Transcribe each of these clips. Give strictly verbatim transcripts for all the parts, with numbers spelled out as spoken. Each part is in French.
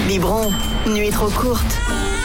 Biberon, nuit trop courte.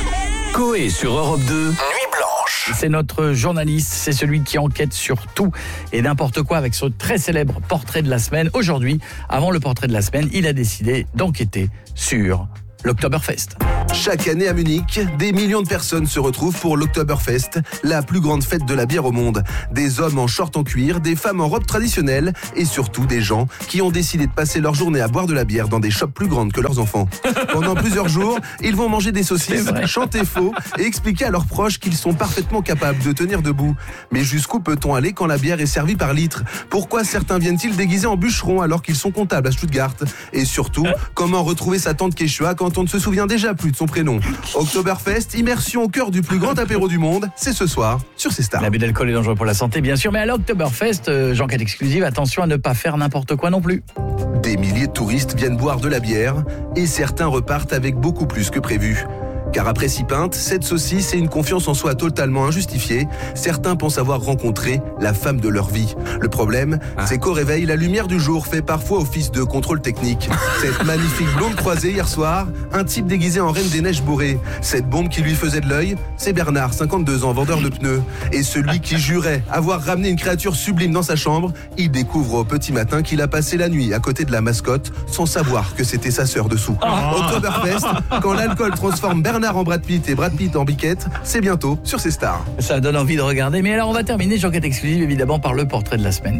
Coé sur Europe deux, Nuit Blanche. C'est notre journaliste, c'est celui qui enquête sur tout et n'importe quoi avec son très célèbre portrait de la semaine. Aujourd'hui, avant le portrait de la semaine, il a décidé d'enquêter sur l'Oktoberfest. Chaque année à Munich, des millions de personnes se retrouvent pour l'Oktoberfest, la plus grande fête de la bière au monde. Des hommes en short en cuir, des femmes en robe traditionnelle et surtout des gens qui ont décidé de passer leur journée à boire de la bière dans des shops plus grandes que leurs enfants. Pendant plusieurs jours, ils vont manger des saucisses, chanter faux et expliquer à leurs proches qu'ils sont parfaitement capables de tenir debout. Mais jusqu'où peut-on aller quand la bière est servie par litre ? Pourquoi certains viennent-ils déguisés en bûcherons alors qu'ils sont comptables à Stuttgart ? Et surtout, comment retrouver sa tante Quechua quand on ne se souvient déjà plus de son prénom ? Oktoberfest, immersion au cœur du plus grand apéro du monde, c'est ce soir sur C Star. L'abus d'alcool est dangereux pour la santé, bien sûr, mais à l'Oktoberfest, euh, j'enquête exclusive, attention à ne pas faire n'importe quoi non plus. Des milliers de touristes viennent boire de la bière et certains repartent avec beaucoup plus que prévu. Car après six pintes, cette saucisse et une confiance en soi totalement injustifiée, certains pensent avoir rencontré la femme de leur vie. Le problème, ah. c'est qu'au réveil, la lumière du jour fait parfois office de contrôle technique. Cette magnifique blonde croisée hier soir, un type déguisé en reine des neiges bourrée. Cette bombe qui lui faisait de l'œil, c'est Bernard, cinquante-deux ans, vendeur de pneus. Et celui qui jurait avoir ramené une créature sublime dans sa chambre, il découvre au petit matin qu'il a passé la nuit à côté de la mascotte sans savoir que c'était sa sœur dessous. Ah. Oktoberfest, quand l'alcool transforme Bernard en Brad Pitt et Brad Pitt en Biquette, c'est bientôt sur C Star. Ça donne envie de regarder, mais alors on va terminer, j'enquête exclusive évidemment, par le portrait de la semaine.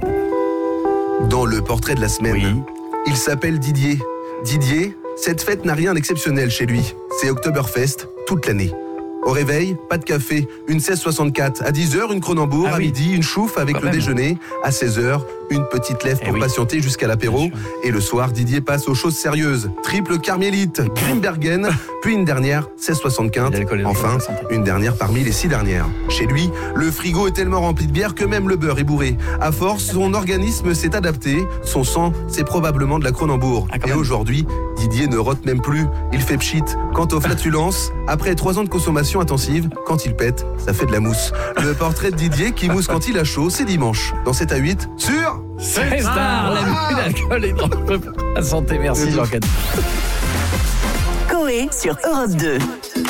Dans le portrait de la semaine, oui. Il s'appelle Didier. Didier, cette fête n'a rien d'exceptionnel chez lui. C'est Oktoberfest toute l'année. Au réveil, pas de café, une seize soixante-quatre. À dix heures, une Kronenbourg. Ah, à oui. Midi, une chouffe avec Quand le même. déjeuner. À seize heures, une petite lèvre pour eh oui. patienter jusqu'à l'apéro. Et le soir, Didier passe aux choses sérieuses. Triple Carmélite, Grimbergen, puis une dernière, seize soixante-quinze. Enfin, une dernière parmi les six dernières. Chez lui, le frigo est tellement rempli de bière que même le beurre est bourré. À force, son organisme s'est adapté. Son sang, c'est probablement de la Kronenbourg. Ah, et aujourd'hui, Didier ne rote même plus. Il fait pchit. Quant aux flatulences, après trois ans de consommation intensive, quand il pète, ça fait de la mousse. Le portrait de Didier qui mousse quand il a chaud, c'est dimanche. Dans sept à huit, sur C Star, l'abus d'alcool est dangereux pour la santé. Merci, Jean-Claude. Coé sur Europe deux.